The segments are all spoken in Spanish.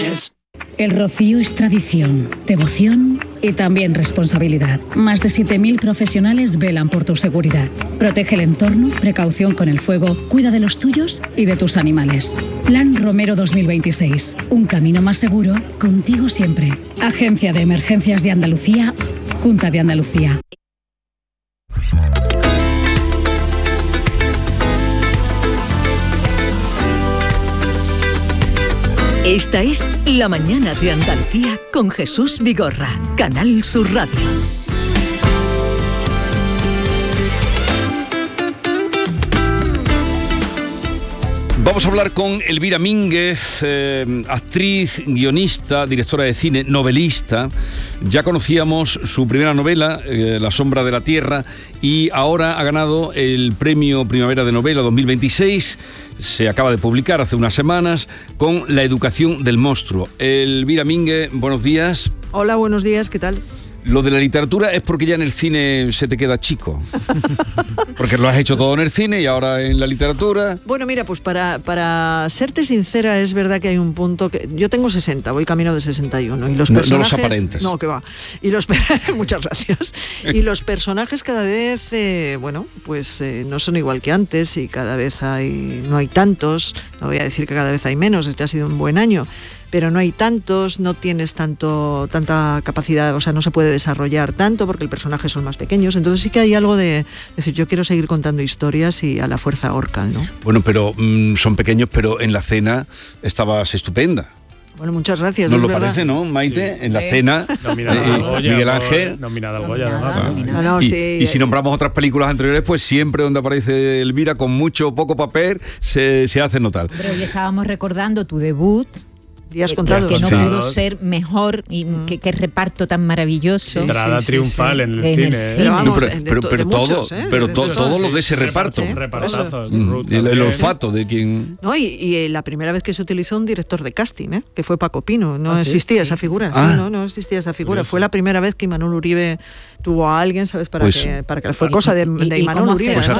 Reyes. El rocío es tradición, devoción y también responsabilidad. Más de 7.000 profesionales velan por tu seguridad. Protege el entorno, precaución con el fuego, cuida de los tuyos y de tus animales. Plan Romero 2026. Un camino más seguro, contigo siempre. Agencia de Emergencias de Andalucía, Junta de Andalucía. Esta es La Mañana de Andalucía con Jesús Vigorra, Canal Sur Radio. Vamos a hablar con Elvira Mínguez, actriz, guionista, directora de cine, novelista. Ya conocíamos su primera novela, La sombra de la tierra, y ahora ha ganado el premio Primavera de Novela 2026. Se acaba de publicar hace unas semanas con La educación del monstruo. Elvira Mínguez, buenos días. Hola, buenos días, ¿qué tal? Lo de la literatura es porque ya en el cine se te queda chico. Porque lo has hecho todo en el cine y ahora en la literatura. Bueno, mira, pues para serte sincera, es verdad que hay un punto que... Yo tengo 60, voy camino de 61. Y los personajes... No los aparentes. No, que va. Y los... Muchas gracias. Y los personajes cada vez, no son igual que antes y cada vez no hay tantos. No voy a decir que cada vez hay menos, este ha sido un buen año. Pero no hay tantos, no tienes tanta capacidad, o sea, no se puede desarrollar tanto porque el personaje son más pequeños. Entonces sí que hay algo de decir, yo quiero seguir contando historias y a la fuerza ahorcan, ¿no? Bueno, pero son pequeños, pero en la cena estabas estupenda. Bueno, muchas gracias. ¿Nos lo parece, no, Maite? Sí. En la cena, Miguel Ángel. Nominada al Goya. Y si nombramos otras películas anteriores, pues siempre donde aparece Elvira, con mucho o poco papel, se hace notar. Pero hoy estábamos recordando tu debut. Días contados. Que no pudo ser mejor y qué reparto tan maravilloso. Entrada triunfal en el cine. Pero todos los de ese reparto. Repartazos. El olfato de quien... No, y la primera vez que se utilizó un director de casting, que fue Paco Pino. No existía esa figura. No existía esa figura. Fue la primera vez que Imanol Uribe tuvo a alguien, ¿sabes? Para que fue cosa de Imanol Uribe. Pues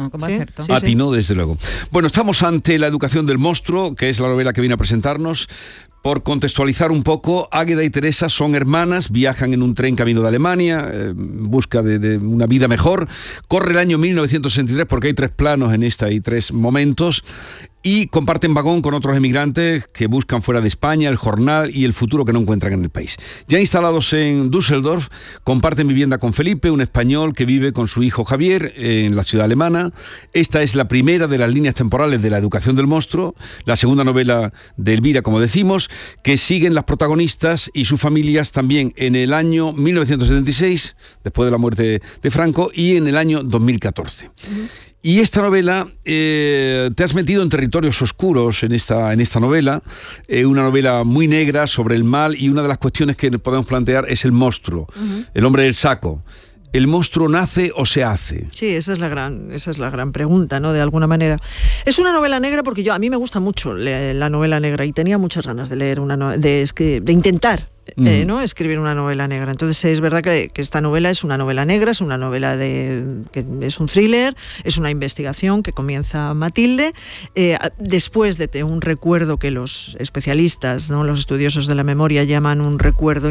atinó, desde luego. Bueno, estamos ante La educación del monstruo, que es la novela que viene a presentarnos. Por contextualizar un poco, Águeda y Teresa son hermanas, viajan en un tren camino de Alemania, en busca de una vida mejor. Corre el año 1963 porque hay 3 planos en esta y 3 momentos. Y comparten vagón con otros emigrantes que buscan fuera de España el jornal y el futuro que no encuentran en el país. Ya instalados en Düsseldorf, comparten vivienda con Felipe, un español que vive con su hijo Javier en la ciudad alemana. Esta es la primera de las líneas temporales de La educación del monstruo, la segunda novela de Elvira, como decimos, que siguen las protagonistas y sus familias también en el año 1976, después de la muerte de Franco, y en el año 2014. Y esta novela, te has metido en territorios oscuros en esta novela, una novela muy negra sobre el mal, y una de las cuestiones que podemos plantear es el monstruo, el hombre del saco. ¿El monstruo nace o se hace? Sí, esa es la gran pregunta, ¿no? De alguna manera. Es una novela negra porque a mí me gusta mucho la novela negra y tenía muchas ganas de leer de intentar ¿no? escribir una novela negra. Entonces es verdad que esta novela es una novela negra, es una novela que es un thriller, es una investigación que comienza Matilde después de un recuerdo que los especialistas, ¿no? Los estudiosos de la memoria llaman un recuerdo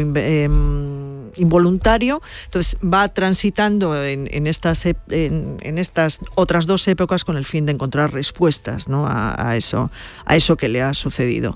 involuntario. Entonces va transitando en estas otras 2 épocas con el fin de encontrar respuestas, ¿no? a eso que le ha sucedido.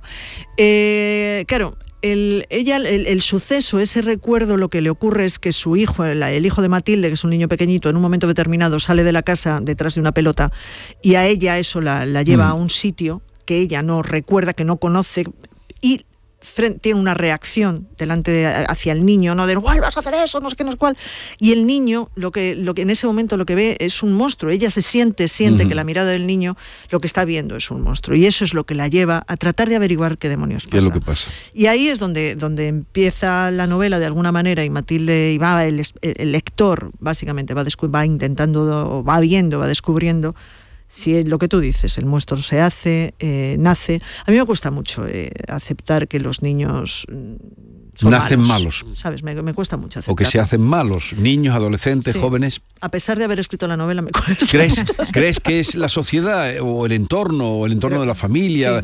Claro, el suceso, ese recuerdo, lo que le ocurre es que su hijo, el hijo de Matilde, que es un niño pequeñito, en un momento determinado sale de la casa detrás de una pelota y a ella eso la lleva a un sitio que ella no recuerda, que no conoce, y tiene una reacción hacia el niño, no de vas a hacer eso, no sé qué, no sé cuál, y el niño lo que en ese momento lo que ve es un monstruo. Ella siente que la mirada del niño lo que está viendo es un monstruo, y eso es lo que la lleva a tratar de averiguar qué demonios pasa. ¿Qué es lo que pasa? Y ahí es donde empieza la novela de alguna manera, y Matilde, y va el lector básicamente va intentando, va viendo, va descubriendo Si lo que tú dices, el monstruo se hace, nace. A mí me cuesta mucho aceptar que los niños nacen malos. ¿Sabes? Me cuesta mucho aceptarlo. O que se hacen malos, niños, adolescentes, jóvenes. A pesar de haber escrito la novela, me cuesta. ¿Crees que es la sociedad o el entorno de la familia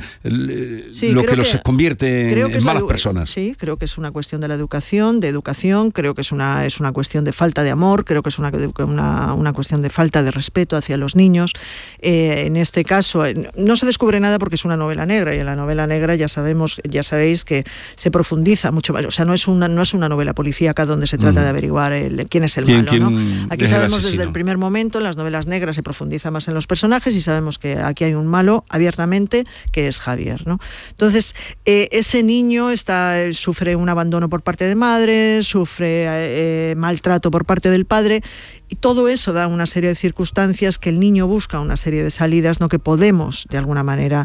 lo que los convierte en malas personas? Sí, creo que es una cuestión de la educación, creo que es una cuestión de falta de amor, creo que es una cuestión de falta de respeto hacia los niños. En este caso, no se descubre nada porque es una novela negra, y en la novela negra ya sabéis que se profundiza mucho más. O sea, no es una novela policíaca donde se trata de averiguar quién es el malo, ¿no? Aquí sabemos desde el primer momento, en las novelas negras se profundiza más en los personajes y sabemos que aquí hay un malo abiertamente, que es Javier, ¿no? Entonces, ese niño sufre un abandono por parte de madre, sufre maltrato por parte del padre, y todo eso da una serie de circunstancias que el niño busca una serie de salidas, ¿no? Que podemos, de alguna manera,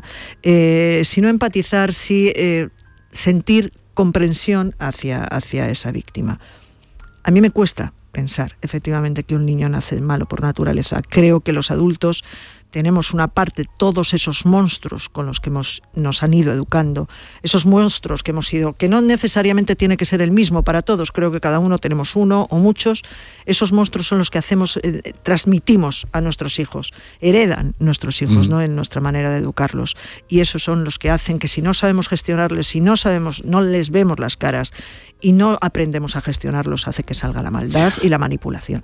si no empatizar, sí sentir comprensión hacia esa víctima. A mí me cuesta pensar, efectivamente, que un niño nace malo por naturaleza. Creo que los adultos tenemos una parte, todos esos monstruos con los que nos han ido educando, esos monstruos que hemos sido, que no necesariamente tiene que ser el mismo para todos, creo que cada uno tenemos uno o muchos, esos monstruos son los que transmitimos a nuestros hijos, heredan nuestros hijos, ¿no? En nuestra manera de educarlos, y esos son los que hacen que si no sabemos gestionarles, si no les vemos las caras y no aprendemos a gestionarlos, hace que salga la maldad y la manipulación.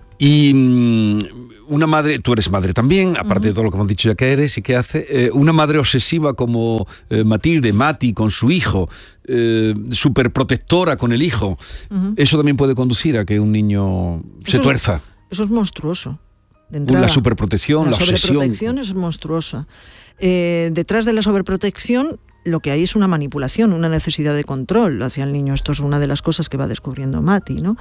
Y una madre, tú eres madre también, aparte de todo lo que hemos dicho ya que eres y que hace, una madre obsesiva como Mati, con su hijo, superprotectora con el hijo, eso también puede conducir a que un niño se tuerza. Eso es monstruoso. La superprotección, la obsesión. La sobreprotección es monstruosa. Detrás de la sobreprotección lo que hay es una manipulación, una necesidad de control hacia el niño. Esto es una de las cosas que va descubriendo Mati, ¿no?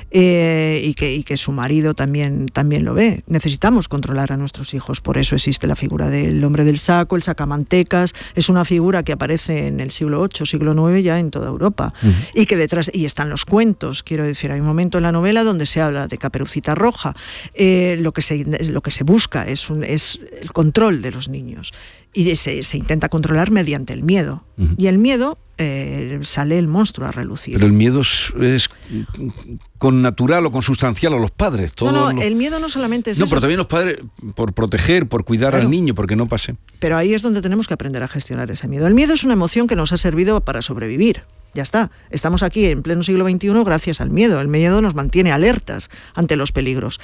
Y que su marido también lo ve. Necesitamos controlar a nuestros hijos, por eso existe la figura del hombre del saco, el sacamantecas. Es una figura que aparece en el siglo VIII, siglo IX ya en toda Europa. Y que detrás, y están los cuentos, quiero decir, hay un momento en la novela donde se habla de Caperucita Roja. Lo que se busca es el control de los niños. Y se intenta controlar mediante el miedo. Y el miedo sale el monstruo a relucir. Pero el miedo es con natural o consubstancial a los padres. El miedo no solamente es eso. No, pero también los padres, por proteger, por cuidar al niño, porque no pase. Pero ahí es donde tenemos que aprender a gestionar ese miedo. El miedo es una emoción que nos ha servido para sobrevivir. Ya está. Estamos aquí en pleno siglo XXI gracias al miedo. El miedo nos mantiene alertas ante los peligros.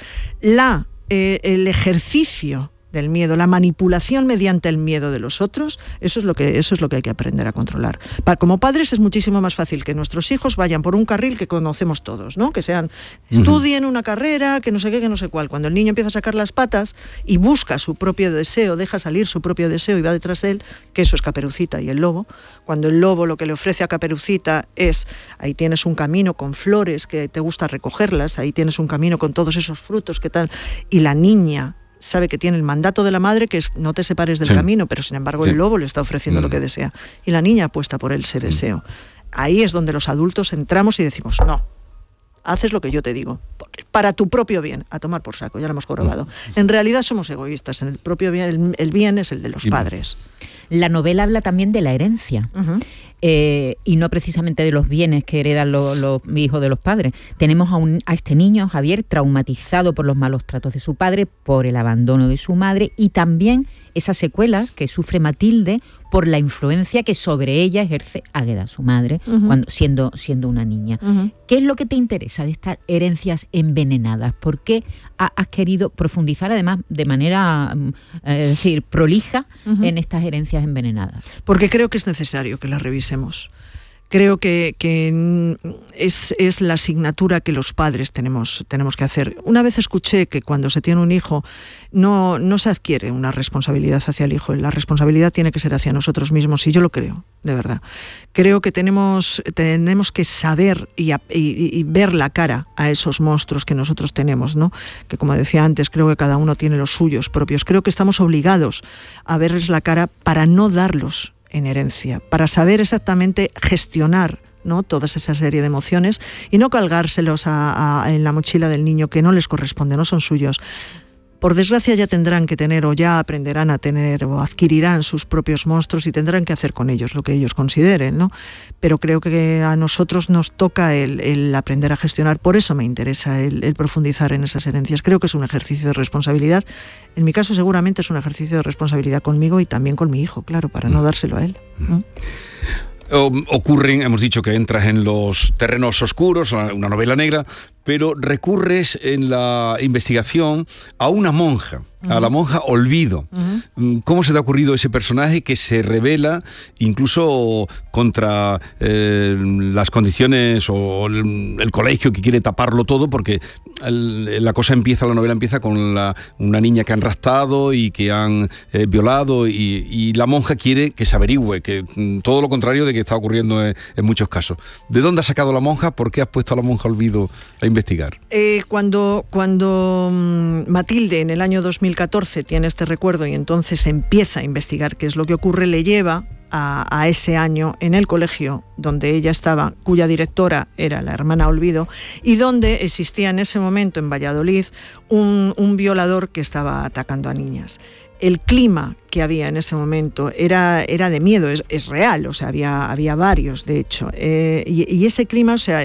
El ejercicio del miedo, la manipulación mediante el miedo de los otros, eso es lo que hay que aprender a controlar. Como padres es muchísimo más fácil que nuestros hijos vayan por un carril que conocemos todos, ¿no? Que estudien una carrera, que no sé qué, que no sé cuál. Cuando el niño empieza a sacar las patas y busca su propio deseo, deja salir su propio deseo y va detrás de él, que eso es Caperucita y el lobo. Cuando el lobo lo que le ofrece a Caperucita es, ahí tienes un camino con flores que te gusta recogerlas, ahí tienes un camino con todos esos frutos, ¿qué tal? Y la niña sabe que tiene el mandato de la madre, que es no te separes del camino, pero sin embargo el lobo le está ofreciendo lo que desea. Y la niña apuesta por ese deseo. Ahí es donde los adultos entramos y decimos, no, haces lo que yo te digo, para tu propio bien, a tomar por saco, ya lo hemos jorobado. En realidad somos egoístas, en el propio bien, el bien es el de los padres. La novela habla también de la herencia. Y no precisamente de los bienes que heredan los hijos de los padres. Tenemos a este niño, Javier, traumatizado por los malos tratos de su padre, por el abandono de su madre y también esas secuelas que sufre Matilde por la influencia que sobre ella ejerce Águeda, su madre, siendo una niña. ¿Qué es lo que te interesa de estas herencias envenenadas? ¿Por qué has querido profundizar, además, de manera prolija en estas herencias envenenadas? Porque creo que es necesario que las revisemos. Creo que es la asignatura que los padres tenemos que hacer. Una vez escuché que cuando se tiene un hijo no se adquiere una responsabilidad hacia el hijo, la responsabilidad tiene que ser hacia nosotros mismos, y yo lo creo, de verdad. Creo que tenemos que saber y ver la cara a esos monstruos que nosotros tenemos, ¿no? Que, como decía antes, creo que cada uno tiene los suyos propios. Creo que estamos obligados a verles la cara para no darlos en herencia, para saber exactamente gestionar, ¿no?, toda esa serie de emociones y no colgárselos en la mochila del niño, que no les corresponde, no son suyos. por desgracia ya tendrán que tener o ya aprenderán a tener o adquirirán sus propios monstruos y tendrán que hacer con ellos lo que ellos consideren, ¿no? Pero creo que a nosotros nos toca el aprender a gestionar. Por eso me interesa el profundizar en esas herencias. Creo que es un ejercicio de responsabilidad. En mi caso seguramente es un ejercicio de responsabilidad conmigo y también con mi hijo, claro, para no dárselo a él, ¿no? Ocurren, hemos dicho que entras en los terrenos oscuros, una novela negra, pero recurres en la investigación a una monja, a la monja Olvido. ¿Cómo se te ha ocurrido ese personaje que se revela incluso contra las condiciones o el colegio que quiere taparlo todo? Porque la novela empieza con una niña que han raptado y que han violado y la monja quiere que se averigüe, que todo lo contrario de que está ocurriendo en muchos casos. ¿De dónde has sacado la monja? ¿Por qué has puesto a la monja Olvido a investigar? Cuando Matilde en el año 2014 tiene este recuerdo y entonces empieza a investigar qué es lo que ocurre, le lleva a ese año en el colegio donde ella estaba, cuya directora era la hermana Olvido, y donde existía en ese momento en Valladolid un violador que estaba atacando a niñas. El clima que había en ese momento era de miedo, es real, o sea, había varios, de hecho. Y ese clima, o sea,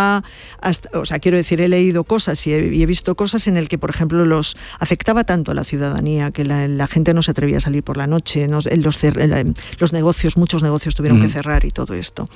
quiero decir, he leído cosas y he visto cosas en el que, por ejemplo, los afectaba tanto a la ciudadanía que la gente no se atrevía a salir por la noche, los negocios, muchos negocios tuvieron que cerrar y todo esto.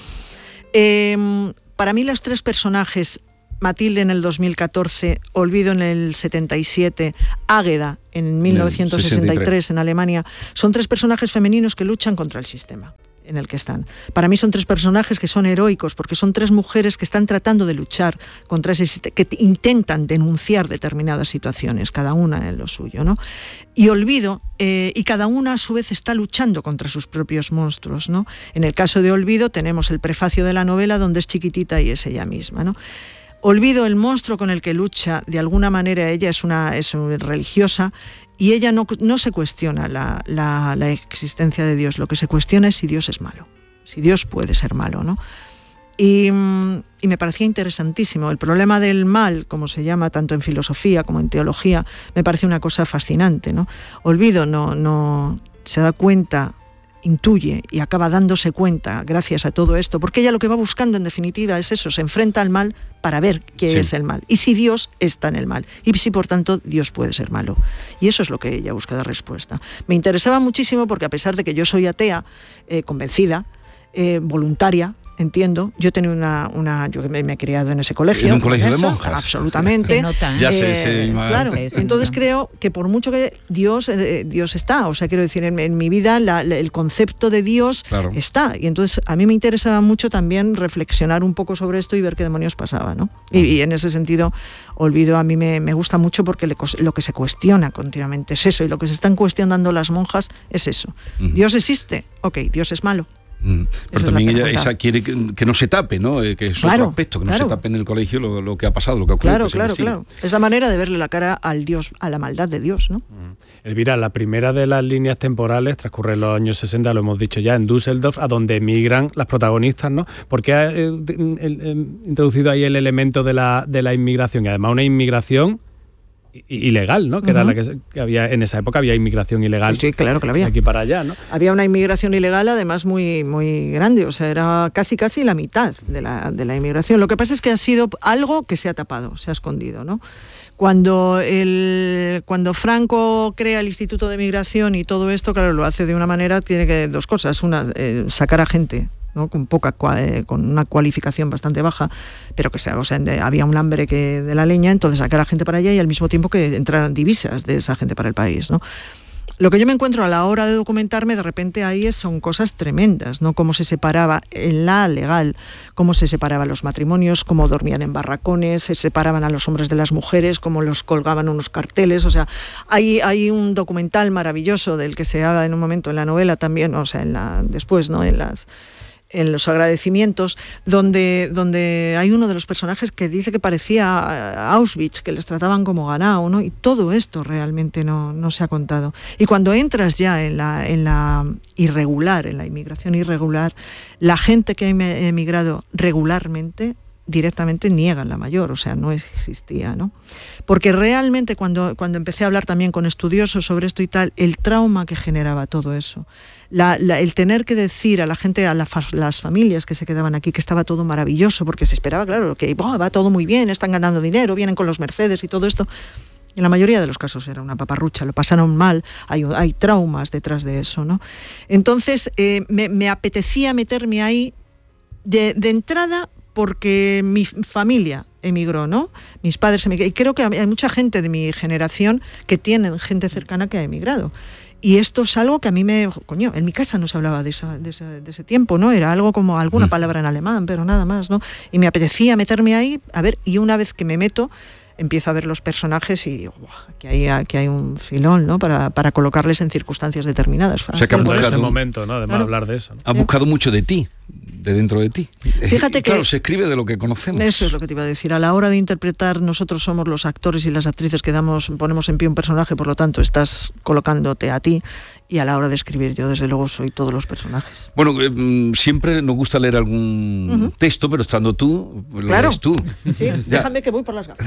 Para mí los tres personajes, Matilde en el 2014, Olvido en el 77, Águeda en 1963 en Alemania, son tres personajes femeninos que luchan contra el sistema en el que están. Para mí son tres personajes que son heroicos, porque son tres mujeres que están tratando de luchar contra ese sistema, que intentan denunciar determinadas situaciones, cada una en lo suyo, ¿no? Y Olvido, y cada una a su vez está luchando contra sus propios monstruos, ¿no? En el caso de Olvido tenemos el prefacio de la novela donde es chiquitita y es ella misma, ¿no? Olvido, el monstruo con el que lucha, de alguna manera ella es una religiosa y ella no se cuestiona la existencia de Dios, lo que se cuestiona es si Dios es malo, si Dios puede ser malo, ¿no? Y me parecía interesantísimo. El problema del mal, como se llama tanto en filosofía como en teología, me parece una cosa fascinante, ¿no? Olvido no se da cuenta, intuye y acaba dándose cuenta gracias a todo esto, porque ella lo que va buscando en definitiva es eso, se enfrenta al mal para ver qué es el mal y si Dios está en el mal y si por tanto Dios puede ser malo, y eso es lo que ella busca de respuesta. Me interesaba muchísimo porque a pesar de que yo soy atea, convencida, voluntaria, entiendo, yo tenía yo me he criado en ese colegio. En un colegio de monjas. Absolutamente. Se nota, ¿eh? Ya claro, entonces creo que por mucho que Dios está, o sea, quiero decir, en mi vida el concepto de Dios está, y entonces a mí me interesaba mucho también reflexionar un poco sobre esto y ver qué demonios pasaba, ¿no? Y en ese sentido, Olvido a mí me gusta mucho porque lo que se cuestiona continuamente es eso, y lo que se están cuestionando las monjas es eso. ¿Dios existe? Ok, Dios es malo. Pero también ella quiere que no se tape, ¿no? Que es otro aspecto, que no se tape en el colegio lo que ha pasado, lo que ha ocurrido. Claro. Es la manera de verle la cara al Dios, a la maldad de Dios, ¿no? Elvira, la primera de las líneas temporales transcurre en los años 60, lo hemos dicho ya, en Düsseldorf, a donde emigran las protagonistas, ¿no? Porque ha introducido ahí el elemento de la inmigración, y además una inmigración ilegal, ¿no? Que era la que había en esa época, había inmigración ilegal. Sí, claro que la había. De aquí para allá, ¿no? Había una inmigración ilegal, además muy, muy grande, o sea, era casi la mitad de la inmigración. Lo que pasa es que ha sido algo que se ha tapado, se ha escondido, ¿no? Cuando Franco crea el Instituto de Migración y todo esto, claro, lo hace de una manera, tiene que dos cosas. Una, sacar a gente, ¿no? Con una cualificación bastante baja, pero que había un hambre de la leña, entonces sacar a gente para allá y al mismo tiempo que entraran divisas de esa gente para el país, ¿no? Lo que yo me encuentro a la hora de documentarme, de repente ahí son cosas tremendas, ¿no? Cómo se separaba en la legal, cómo se separaban los matrimonios, cómo dormían en barracones, se separaban a los hombres de las mujeres, cómo los colgaban unos carteles, o sea, hay un documental maravilloso del que se habla en un momento en la novela también, o sea, después, ¿no? En los agradecimientos, donde hay uno de los personajes que dice que parecía Auschwitz, que les trataban como ganado, ¿no? Y todo esto realmente no se ha contado. Y cuando entras ya en la irregular, en la inmigración irregular, la gente que ha emigrado regularmente directamente niegan la mayor, o sea, no existía, ¿no? Porque realmente cuando empecé a hablar también con estudiosos sobre esto y tal, el trauma que generaba todo eso, el tener que decir a la gente, a las familias que se quedaban aquí, que estaba todo maravilloso, porque se esperaba, claro, que va todo muy bien, están ganando dinero, vienen con los Mercedes y todo esto. En la mayoría de los casos era una paparrucha, lo pasaron mal, hay traumas detrás de eso, ¿no? Entonces me apetecía meterme ahí de entrada porque mi familia emigró, ¿no? Mis padres emigraron, y creo que hay mucha gente de mi generación que tienen gente cercana que ha emigrado. Y esto es algo que a mí en mi casa no se hablaba de ese tiempo, ¿no? Era algo como alguna palabra en alemán, pero nada más, ¿no? Y me apetecía meterme ahí, a ver, y una vez que me meto, empiezo a ver los personajes y digo, aquí hay un filón, ¿no? Para colocarles en circunstancias determinadas. O sea, que han buscado este momento, ¿no? Además, hablar de eso, ¿no? Han buscado mucho de ti, de dentro de ti. Fíjate que... Claro, se escribe de lo que conocemos. Eso es lo que te iba a decir. A la hora de interpretar, nosotros somos los actores y las actrices que ponemos en pie un personaje, por lo tanto, estás colocándote a ti. Y a la hora de escribir, yo desde luego soy todos los personajes. Bueno, siempre nos gusta leer algún texto, pero estando tú, lo lees tú. Sí, déjame que voy por las gafas.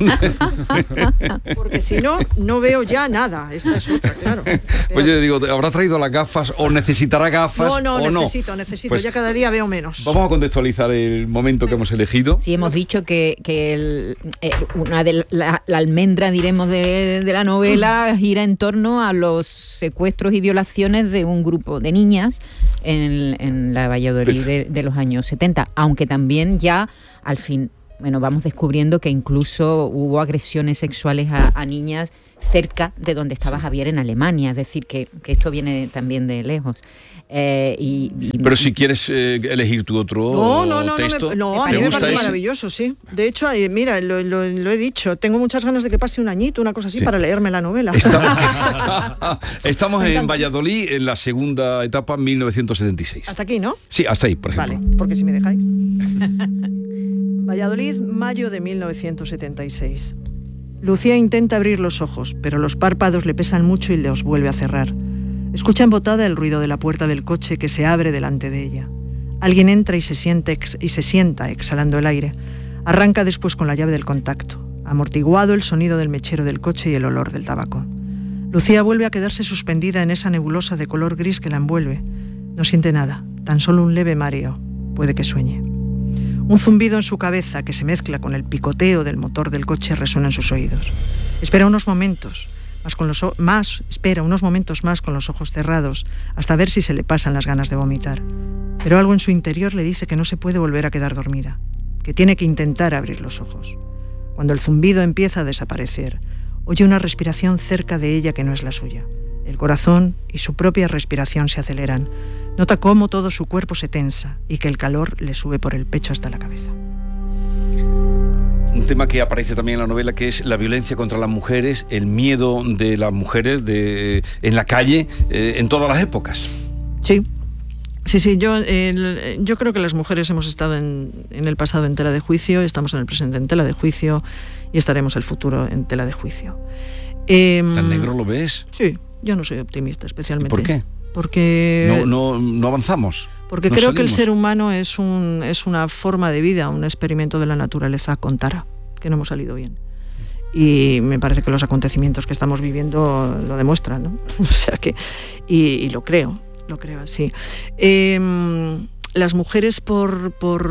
Porque si no, no veo ya nada. Esta es otra, claro. Pues yo digo, ¿habrá traído las gafas o necesitará gafas? No, necesito. Pues ya cada día veo menos. Vamos a contextualizar el momento que hemos elegido. Sí, hemos dicho que una de la almendra, diremos, de la novela gira en torno a los secuestros y violaciones de un grupo de niñas en la Valladolid de los años 70, aunque también ya al fin, vamos descubriendo que incluso hubo agresiones sexuales a niñas cerca de donde estaba Javier en Alemania, es decir, que esto viene también de lejos. Pero si quieres elegir tu otro texto, a mí me parece maravilloso, sí. De hecho, mira, lo he dicho, tengo muchas ganas de que pase un añito, una cosa así, para leerme la novela. Estamos en Valladolid, en la segunda etapa, 1976. Hasta aquí, ¿no? Sí, hasta ahí, por ejemplo. Vale, porque si me dejáis. Valladolid, mayo de 1976. Lucía intenta abrir los ojos, pero los párpados le pesan mucho y los vuelve a cerrar. Escucha embotada el ruido de la puerta del coche que se abre delante de ella. Alguien entra y se sienta exhalando el aire. Arranca después con la llave del contacto. Amortiguado el sonido del mechero del coche y el olor del tabaco. Lucía vuelve a quedarse suspendida en esa nebulosa de color gris que la envuelve. No siente nada, tan solo un leve mareo. Puede que sueñe. Un zumbido en su cabeza que se mezcla con el picoteo del motor del coche resuena en sus oídos. Espera unos momentos más con los ojos cerrados, hasta ver si se le pasan las ganas de vomitar. Pero algo en su interior le dice que no se puede volver a quedar dormida, que tiene que intentar abrir los ojos. Cuando el zumbido empieza a desaparecer, oye una respiración cerca de ella que no es la suya. El corazón y su propia respiración se aceleran. Nota cómo todo su cuerpo se tensa y que el calor le sube por el pecho hasta la cabeza. Un tema que aparece también en la novela, que es la violencia contra las mujeres, el miedo de las mujeres en la calle, en todas las épocas. Sí, yo creo que las mujeres hemos estado en el pasado en tela de juicio, estamos en el presente en tela de juicio y estaremos el futuro en tela de juicio. ¿Tan negro lo ves? Sí, yo no soy optimista especialmente. ¿Y por qué? Porque no avanzamos. Porque creo que el ser humano es una forma de vida, un experimento de la naturaleza con tara, que no hemos salido bien. Y me parece que los acontecimientos que estamos viviendo lo demuestran, ¿no? O sea que, y lo creo así. Las mujeres por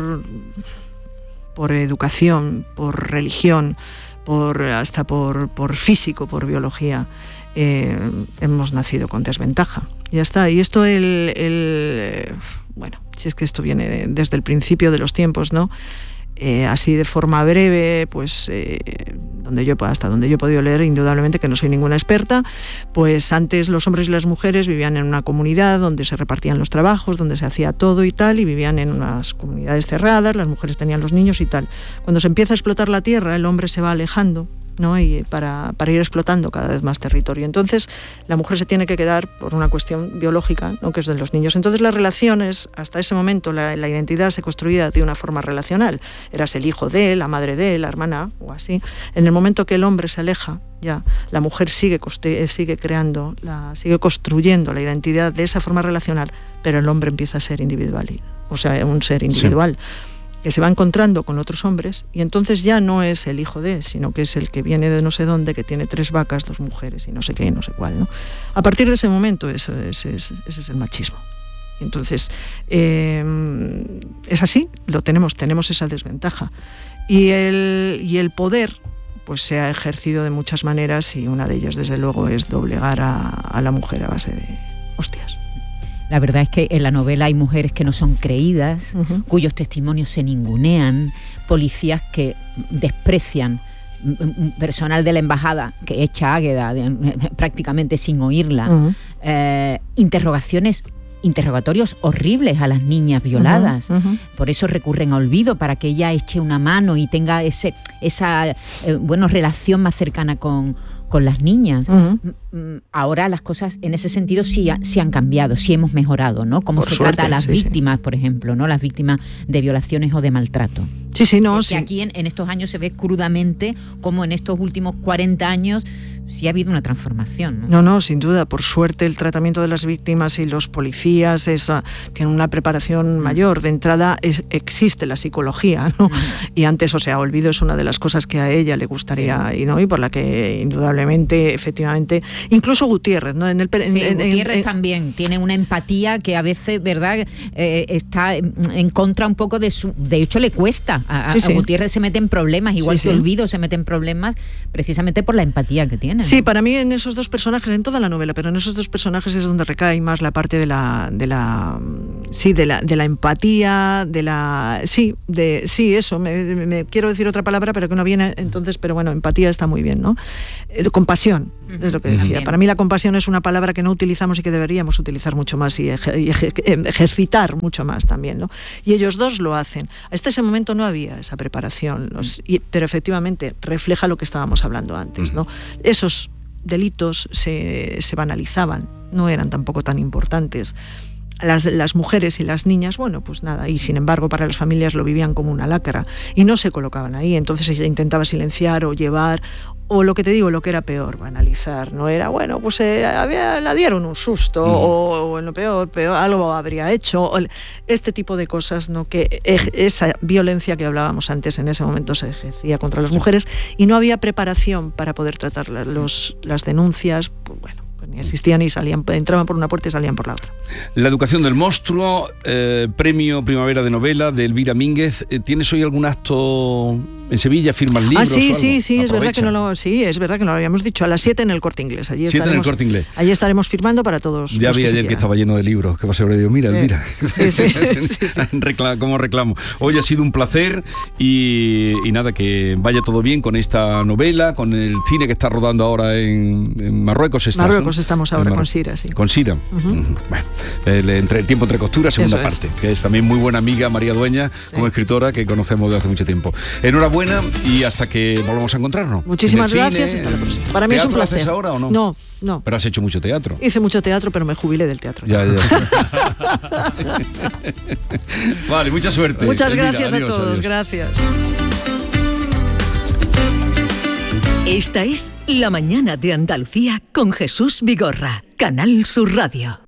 educación, por religión, hasta por físico, por biología, hemos nacido con desventaja. Ya está. Y esto bueno, si es que esto viene desde el principio de los tiempos, ¿no? Así de forma breve, pues hasta donde yo he podido leer, indudablemente que no soy ninguna experta, pues antes los hombres y las mujeres vivían en una comunidad donde se repartían los trabajos, donde se hacía todo y tal, y vivían en unas comunidades cerradas, las mujeres tenían los niños y tal. Cuando se empieza a explotar la tierra, el hombre se va alejando, ¿no? Y para ir explotando cada vez más territorio. Entonces, la mujer se tiene que quedar por una cuestión biológica, ¿no? Que es de los niños. Entonces, las relaciones, hasta ese momento, la identidad se construía de una forma relacional. Eras el hijo de, la madre de, la hermana, o así. En el momento que el hombre se aleja, ya, la mujer sigue construyendo la identidad de esa forma relacional, pero el hombre empieza a ser individual, o sea, un ser individual. Sí. que se va encontrando con otros hombres, y entonces ya no es el hijo de, sino que es el que viene de no sé dónde, que tiene 3 vacas, 2 mujeres y no sé qué, no sé cuál, ¿no? A partir de ese momento ese es el machismo. Entonces, es así, tenemos esa desventaja. Y el poder pues se ha ejercido de muchas maneras, y una de ellas, desde luego, es doblegar a la mujer a base de hostias. La verdad es que en la novela hay mujeres que no son creídas, cuyos testimonios se ningunean, policías que desprecian, personal de la embajada que echa a Águeda prácticamente sin oírla, interrogatorios horribles a las niñas violadas. Por eso recurren a Olvido, para que ella eche una mano y tenga esa relación más cercana con las niñas. Ahora las cosas en ese sentido sí han cambiado, sí hemos mejorado, ¿no? Cómo se trata a las víctimas, por ejemplo, ¿no? Las víctimas de violaciones o de maltrato. Que aquí en estos años se ve crudamente cómo en estos últimos 40 años sí ha habido una transformación, ¿no? No, sin duda. Por suerte, el tratamiento de las víctimas y los policías tienen una preparación mayor. De entrada existe la psicología, ¿no? Y antes, Olvido es una de las cosas que a ella le gustaría, y por la que indudablemente, efectivamente, incluso Gutiérrez, ¿no? Gutiérrez también tiene una empatía que a veces, ¿verdad?, está en contra un poco de su... De hecho, le cuesta. A Gutiérrez se mete en problemas, igual que Olvido se mete en problemas, precisamente por la empatía que tiene, ¿no? Sí, para mí en esos 2 personajes, en toda la novela, pero en esos 2 personajes es donde recae más la parte de la empatía, me quiero decir otra palabra, pero que no viene entonces, pero bueno, empatía está muy bien, ¿no? Compasión, es lo que decía. También. Para mí la compasión es una palabra que no utilizamos y que deberíamos utilizar mucho más y ejercitar mucho más también, ¿no? Y ellos 2 lo hacen. Hasta ese momento no había esa preparación, pero efectivamente refleja lo que estábamos hablando antes, ¿no? Esos delitos se banalizaban, no eran tampoco tan importantes. Las mujeres y las niñas, pues nada, y sin embargo para las familias lo vivían como una lacra y no se colocaban ahí. Entonces ella intentaba silenciar o llevar, o lo que te digo, lo que era peor, banalizar. No era, la dieron un susto, o en lo peor, algo habría hecho, este tipo de cosas, ¿no? Que esa violencia que hablábamos antes en ese momento se ejercía contra las mujeres, y no había preparación para poder tratar las denuncias, ni existían y entraban por una puerta y salían por la otra. La educación del monstruo, premio Primavera de Novela de Elvira Mínguez. ¿Tienes hoy algún acto en Sevilla? ¿Firmas libros? Sí, es verdad que no lo habíamos dicho. A las 7 en el Corte Inglés. Allí estaremos firmando para todos. Ya vi ayer que estaba lleno de libros, que va a ser, digo, mira, Elvira. Sí. Como reclamo. Hoy ha sido un placer y nada, que vaya todo bien con esta novela, con el cine que está rodando ahora en Marruecos. Estamos ahora con Sira, sí. Con Sira. Bueno, El tiempo entre costuras, segunda parte, que es también muy buena amiga María Dueña, como escritora, que conocemos de hace mucho tiempo. Enhorabuena y hasta que volvamos a encontrarnos. Muchísimas gracias, hasta la próxima. Para mí es un placer. ¿Haces ahora o no? No. Pero has hecho mucho teatro. Hice mucho teatro, pero me jubilé del teatro. Ya. Vale, mucha suerte. Muchas gracias a todos, adiós. Gracias. Esta es La Mañana de Andalucía con Jesús Vigorra, Canal Sur Radio.